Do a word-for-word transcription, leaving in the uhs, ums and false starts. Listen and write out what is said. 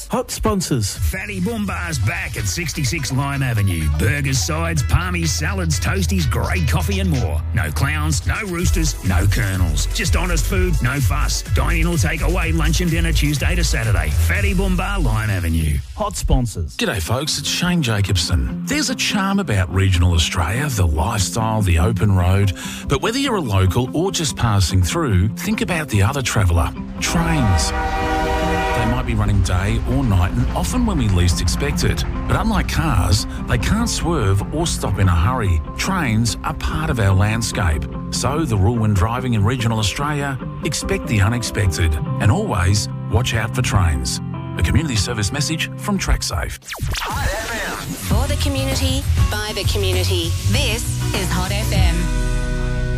Hot sponsors. Fatty Boombar's back at sixty-six Lime Avenue. Burgers, sides, palmies, salads, toasties, great coffee and more. No clowns, no roosters, no colonels. Just honest food, no fuss. Dine in or take away lunch and dinner Tuesday to Saturday. Fatty Boombar, Lime Avenue. Hot sponsors. G'day folks, it's Shane Jacobson. There's a charm about regional Australia, the lifestyle, the open road. But whether you're a local or just passing through, think about the other traveller. Trains. They might be running day or night and often when we least expect it. But unlike cars, they can't swerve or stop in a hurry. Trains are part of our landscape. So the rule when driving in regional Australia, expect the unexpected and always watch out for trains. A community service message from TrackSafe. For the community, by the community. This is Hot F M.